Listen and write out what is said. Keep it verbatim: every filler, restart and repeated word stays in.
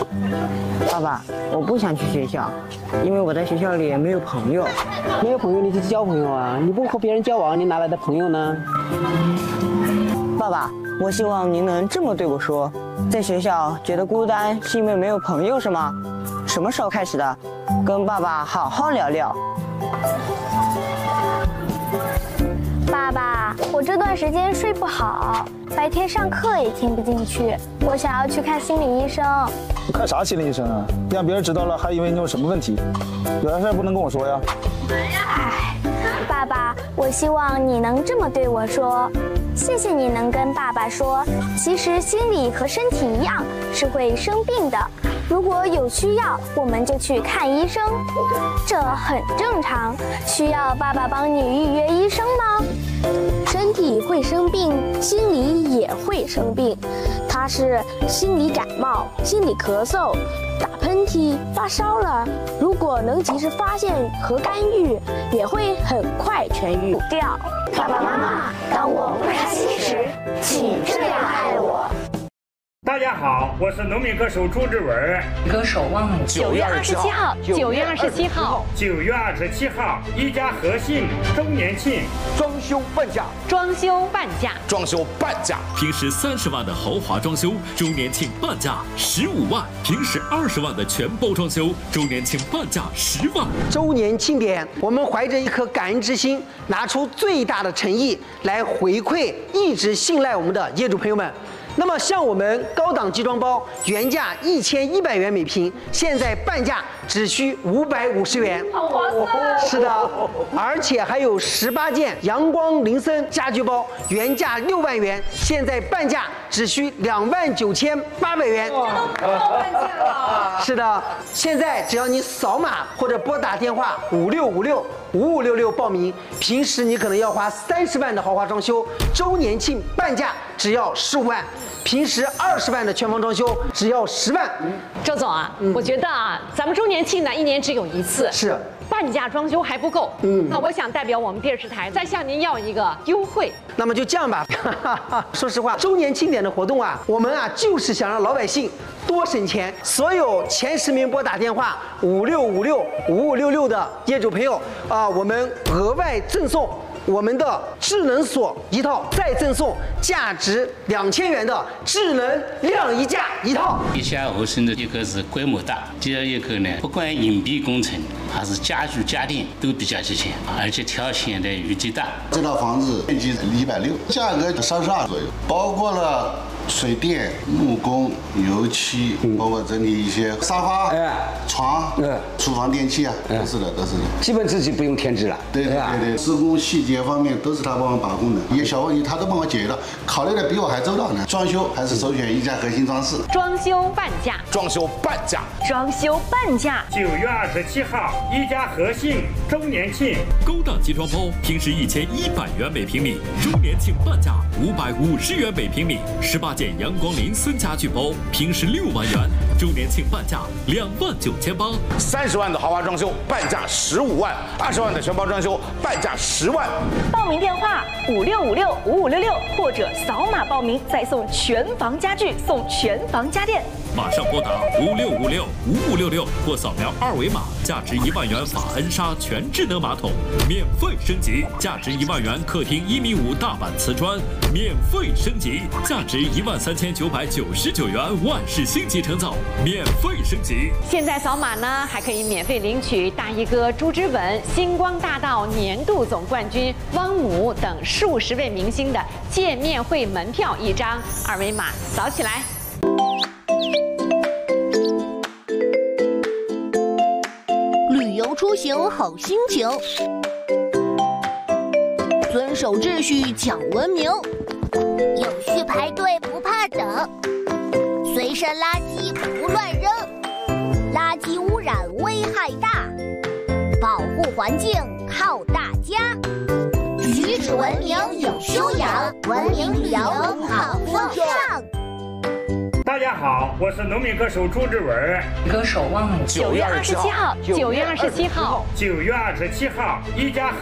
爸爸，我不想去学校，因为我在学校里没有朋友。 没有朋友你就去交朋友啊！你不和别人交往，你哪来的朋友呢？ 爸爸，我希望您能这么对我说：在学校觉得孤单是因为没有朋友是吗？什么时候开始的？跟爸爸好好聊聊。 爸爸，我这段时间睡不好，白天上课也听不进去，我想要去看心理医生。 看啥心理医生啊？让别人知道了，还以为你有什么问题。有啥事不能跟我说呀？ 唉，爸爸，我希望你能这么对我说。谢谢你能跟爸爸说，其实心理和身体一样是会生病的。如果有需要，我们就去看医生，这很正常。需要爸爸帮你预约医生吗？ 身体会生病，心理也会生病。它是心理感冒、心理咳嗽、打喷嚏、发烧了。如果能及时发现和干预，也会很快痊愈掉。 爸爸妈妈，当我不开心时，请这样爱我。 大家好，我是农民歌手朱志文。 歌手汪某。 九月二十七号，九月二十七号， 九月二十七号，一家和信周年庆， 装修半价， 装修半价， 装修半价。 平时三十万的豪华装修，周年庆半价十五万；平时二十万的全包装修，周年庆半价十万。 周年庆典，我们怀着一颗感恩之心，拿出最大的诚意来回馈一直信赖我们的业主朋友们。那么，像我们高档集装包，原价一千一百元每平，现在半价只需五百五十元， 好划算！ 是的，而且还有十八件阳光林森家居包，原价六万元，现在半价只需两万九千八百元。 这都不到半价了。 是的，现在只要你扫码或者拨打电话五六五六五五六六报名，平时你可能要花三十万的豪华装修，周年庆半价只要十五万。平时二十万的全房装修只要十万。 周总啊，嗯、我觉得啊，咱们周年庆呢一年只有一次， 是半价装修还不够。嗯，那我想代表我们电视台再向您要一个优惠。 那么就这样吧，说实话，周年庆典的活动啊，我们啊就是想让老百姓多省钱。所有前十名拨打电话五六五六五五六六的业主朋友啊，我们额外赠送我们的智能锁一套，再赠送价值两千元的智能晾衣架一套。 地下合成的一个是规模大，第二一个呢，不管隐蔽工程还是家具家电都比较齐全，而且挑选的余地大。 这套房子面积一百六，价格三十二左右，包括了水电、木工、油漆，嗯、包括整体一些沙发、哎、床、哎、厨房电器啊，哎、都是的，都是的。 基本自己不用添置了。 对对对对，施工细节方面都是他帮我把控的，一些小问题他都帮我解决了，考虑的比我还周到呢。装修还是首选一家核心装饰。 装修半价， 装修半价， 装修半价。 九月二十七号，一家和信周年庆， 高档集装包平时一千一百元每平米，周年庆半价五百五十元每平米，十八件阳光林森家具包平时六万元，周年庆半价两万九千八。 三十万的豪华装修半价十五万，二十万的全包装修半价十万。 报名电话五六五六五五六六，或者扫码报名再送全房家具，送全房家电。 马上拨打五六五六五五六六，或扫描二维码，价值一万元法恩莎全智能马桶免费升级，价值一万元客厅一米五大板瓷砖免费升级，价值一万三千九百九十九元万氏星级成造免费升级。 现在扫码呢，还可以免费领取大衣哥朱之文、星光大道年度总冠军汪姆等数十位明星的见面会门票一张，二维码扫起来。 旅游出行好心情，遵守秩序讲文明， 有序排队不怕等，随身垃圾不乱扔，垃圾污染危害大，保护环境靠大家，举止文明有修养，文明旅游好风尚。 大家好，我是农民歌手朱志文。 歌手汪某。 九月二十七号，九月二十七号， 九月二十七号，一家。